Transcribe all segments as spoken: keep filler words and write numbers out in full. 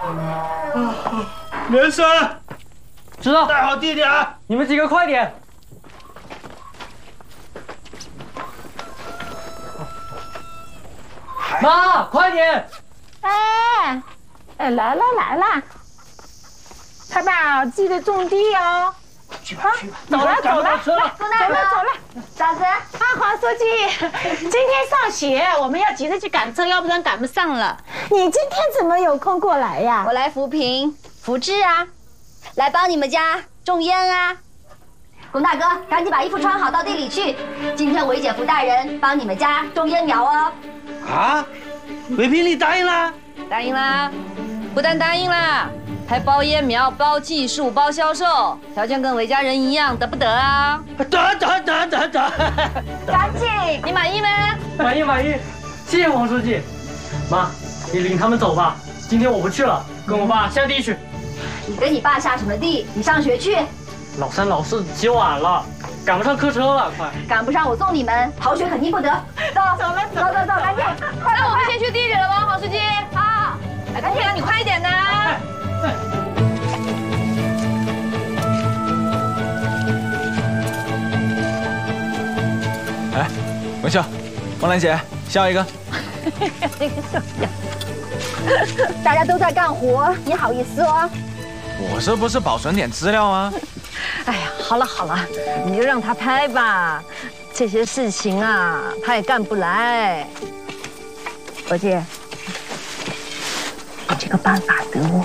没事， 知道。 带好地点， 你们几个快点。妈，快点！ 哎，哎，来了来了，太爸记得种地哦。 去吧去吧， 走了走了， 走了走了走了。嫂子，啊，黄书记，今天上学，我们要急着去赶车，要不然赶不上了。你今天怎么有空过来呀？ 我来扶贫扶志啊，来帮你们家种烟啊。龚大哥，赶紧把衣服穿好，到地里去。今天韦姐夫大人帮你们家种烟苗哦。 啊，韦平你答应了？ 答应啦，不但答应啦，还包烟苗、包技术、包销售，条件跟韦家人一样，得不得啊？ 得得得得得， 干净。 你满意没？ 满意满意，谢谢黄书记。妈，你领他们走吧，今天我不去了，跟我爸下地去。 你跟你爸下什么地？你上学去。 老三老四起晚了，赶不上客车了，快！ 赶不上我送你们，逃学肯定不得。走，走了，走走走，赶紧！ 那我们先去地里了吗，黄书记？ 好， 来，赶紧啊，你快一点呐！ 哎，文秀，王兰姐，笑一个。 大家都在干活，你好意思哦？ 我这不是保存点资料吗？ 哎呀，好了好了，你就让他拍吧。这些事情啊，他也干不来。 罗姐，你这个办法得我，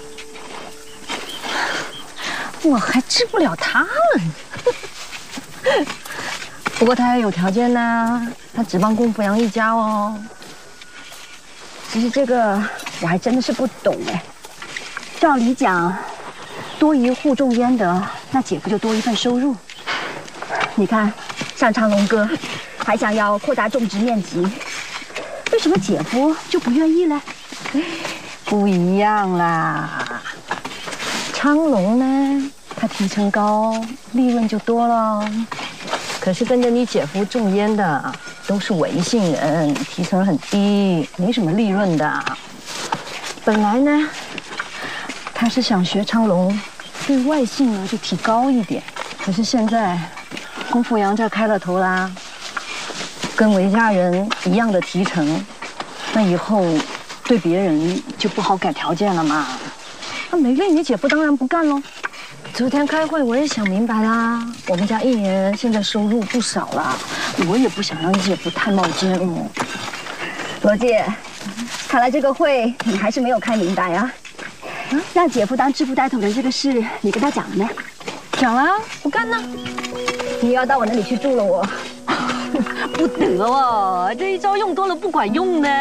我还治不了他了。不过他也有条件呐，他只帮龚福阳一家哦。 其实这个我还真的是不懂哎。照理讲，多一户种烟的，那姐夫就多一份收入。你看，像昌龙哥，还想要扩大种植面积，为什么姐夫就不愿意嘞？ 不一样啦，昌龙呢，他提成高，利润就多了。可是跟着你姐夫种烟的都是维姓人，提成很低，没什么利润的。本来呢，他是想学昌龙，对外姓呢就提高一点。可是现在，龚福阳这开了头啦，跟韦家人一样的提成，那以后对别人就不好改条件了嘛。那没利，你姐夫当然不干喽。昨天开会我也想明白啦，我们家一年现在收入不少啦，我也不想让你姐夫太冒尖哦。 罗姐，看来这个会你还是没有开明白啊。嗯，让姐夫当支部带头人这个事，你跟他讲了没？ 讲了，不干呢。 你又要到我那里去住了我， 不得哦，这一招用多了不管用呢。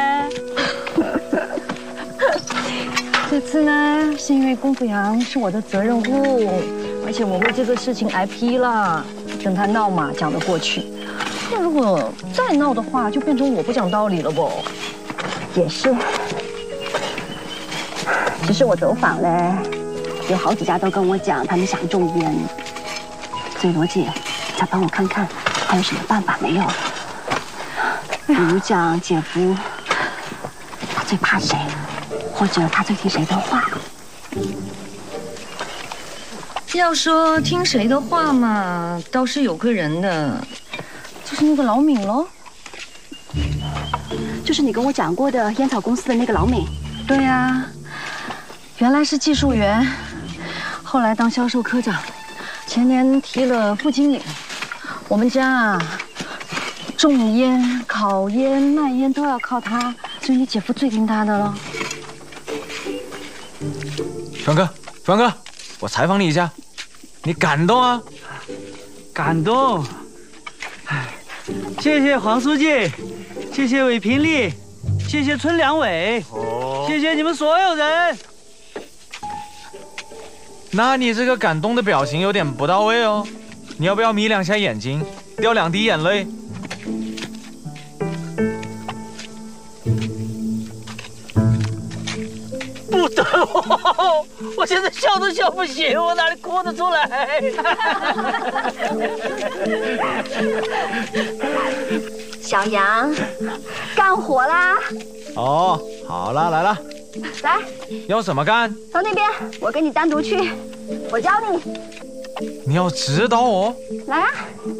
这次呢，是因为龚福阳是我的责任户，而且我为这个事情挨批了，跟他闹嘛讲得过去。那如果再闹的话，就变成我不讲道理了不？ 也是。只是我走访嘞，有好几家都跟我讲他们想种烟，所以罗姐，再帮我看看还有什么办法没有？比如讲姐夫，他最怕谁？或者他最听谁的话？ 要说听谁的话嘛，倒是有个人的，就是那个老闵喽。 就是你跟我讲过的烟草公司的那个老闵。 对呀，原来是技术员，后来当销售科长，前年提了副经理。我们家啊，种烟、烤烟、卖烟都要靠他，所以你姐夫最听他的了。 frank哥，frank哥，我采访你一下，你感动啊？ 感动。哎，谢谢黄书记，谢谢韦平丽，谢谢村两委，哦、谢谢你们所有人。 那你这个感动的表情有点不到位哦，你要不要眯两下眼睛，掉两滴眼泪？ 不得哦！我现在笑都笑不醒，我哪里哭得出来？ 小杨，干活啦！ 哦，好了，来了， 来， 要怎么干？ 到那边，我跟你单独去，我教你。 你要指导我？ 来啊！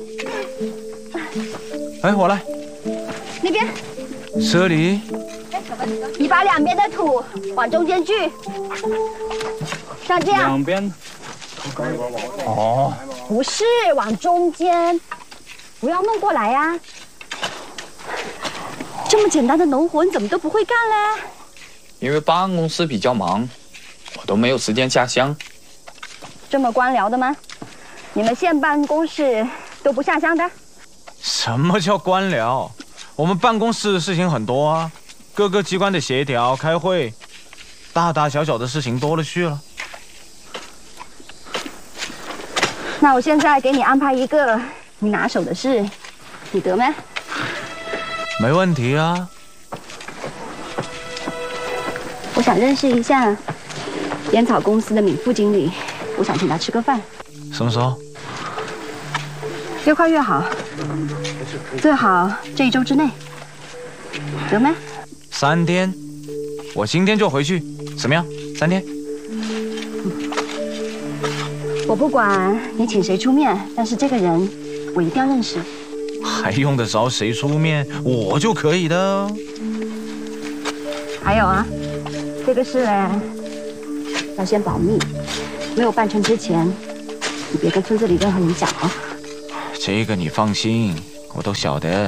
哎，我来。 那边。 这里。 你把两边的土往中间聚，像这样。 两边。 哦。 不是往中间，不要弄过来呀、啊。这么简单的农活，你怎么都不会干嘞？ 因为办公室比较忙，我都没有时间下乡。 这么官僚的吗？你们县办公室都不下乡的？ 什么叫官僚？我们办公室的事情很多啊，各个机关的协调、开会，大大小小的事情多了去了。 那我现在给你安排一个你拿手的事，你得没？ 没问题啊。 我想认识一下烟草公司的闵副经理，我想请他吃个饭。 什么时候？ 越快越好，最好这一周之内，得没？ 三天，我今天就回去，怎么样？三天。 我不管你请谁出面，但是这个人我一定要认识。 还用得着谁出面？我就可以的。 还有啊，这个事嘞，要先保密，没有办成之前，你别跟村子里任何人讲哦。 这个你放心，我都晓得。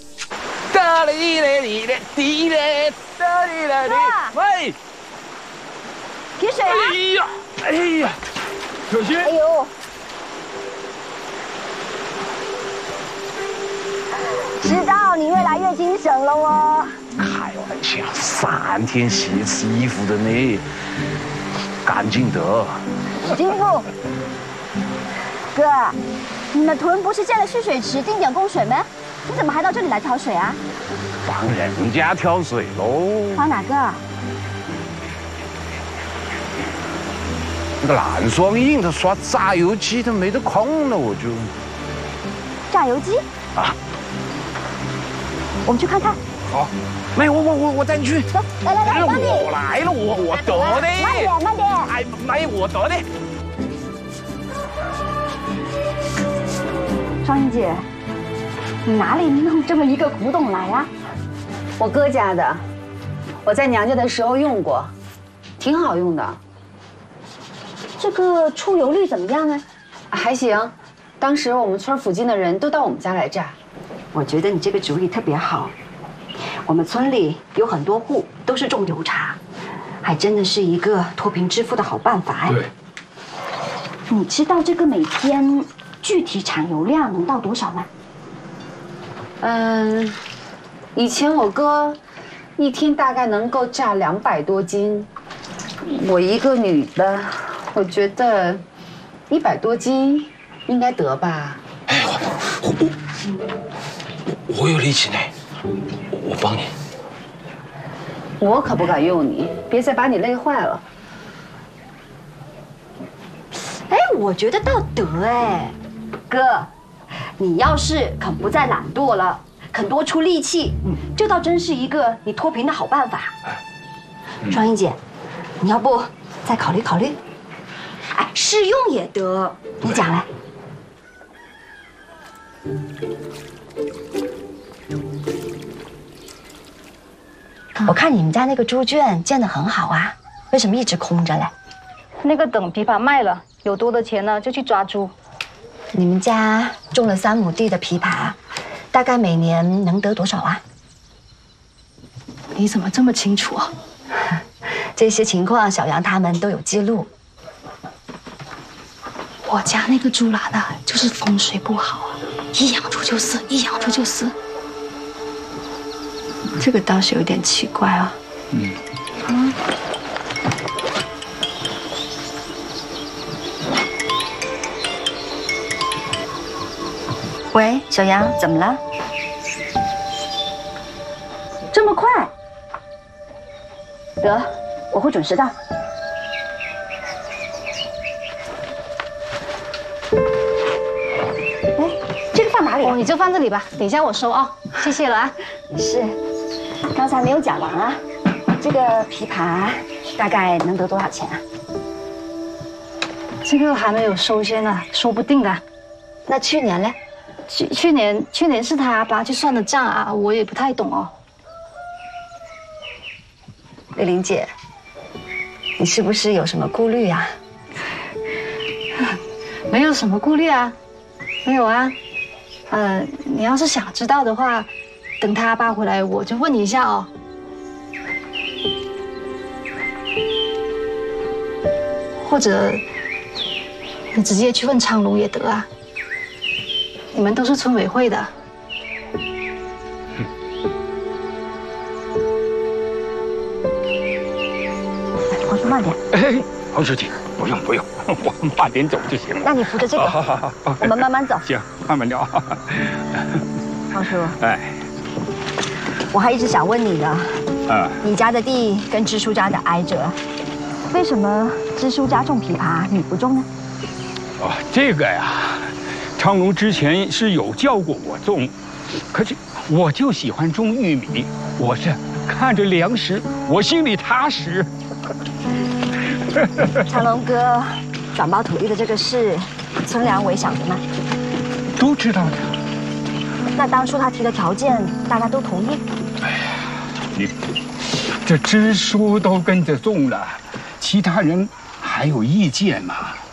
喂， 提水啊！ 哎呀，哎呀，小心！ 哎呦，知道你越来越精神了哦。 开玩笑，三天洗一次衣服的你，干净得。 金富，哥，你们屯不是建了蓄水池，定点供水吗？你怎么还到这里来挑水啊？ 帮人家挑水喽。 帮哪个？ 那个蓝双印他刷榨油机，他没得空了，我就。 榨油机？ 啊。 我们去看看。 好。没，我我我我带你去。 走，来来来，帮你。 我来了，我我得的。 慢点，慢点。 哎，没我得的。 双英姐，你哪里弄这么一个古董来啊？ 我哥家的，我在娘家的时候用过，挺好用的。 这个出油率怎么样呢？ 还行，当时我们村附近的人都到我们家来榨。 我觉得你这个主意特别好。我们村里有很多户都是种油茶，还真的是一个脱贫致富的好办法哎。 对。 你知道这个每天具体产油量能到多少吗？ 嗯，以前我哥一天大概能够榨两百多斤，我一个女的，我觉得一百多斤应该得吧。 哎，我我我有力气呢，我帮你。 我可不敢用你，别再把你累坏了。 哎，我觉得倒得哎，哥，你要是肯不再懒惰了，肯多出力气，这倒真是一个你脱贫的好办法。双英姐，你要不再考虑考虑？哎，试用也得，你讲来。我看你们家那个猪圈建得很好啊，为什么一直空着嘞？ 那个等枇杷卖了，有多的钱呢就去抓猪。 你们家种了三亩地的枇杷，大概每年能得多少啊？ 你怎么这么清楚啊？ 这些情况小杨他们都有记录。 我家那个猪栏呢，就是风水不好啊，一养猪就死，一养猪就死。 这个倒是有点奇怪啊。嗯。嗯。喂，小杨，怎么了？这么快？得，我会准时到。哎，这个放哪里？ 哦，你就放这里吧，等一下我收啊。谢谢了啊。 是，刚才没有讲完啊。 这个枇杷大概能得多少钱啊？ 这个还没有收鲜呢，说不定的。 那去年呢？ 去去年去年是他爸去算的账啊，我也不太懂哦。 丽玲姐，你是不是有什么顾虑啊？ 没有什么顾虑啊，没有啊。呃，你要是想知道的话，等他爸回来我就问你一下哦。或者你直接去问昌龙也得啊。你们都是村委会的。 黄叔慢点。 哎，黄书记，不用不用，我慢点走就行了。 那你扶着这个， 好好好， 我们慢慢走。 行，慢慢聊。 黄叔， 哎， 我还一直想问你呢。 啊， 你家的地跟支书家的挨着，为什么支书家种枇杷，你不种呢？ 哦，这个呀，昌龙之前是有教过我种，可是我就喜欢种玉米，我是看着粮食，我心里踏实。 昌龙哥转包土地的这个事，村良伟晓得吗？ 都知道的。 那当初他提的条件，大家都同意？ 哎呀，你这支书都跟着种了，其他人还有意见吗？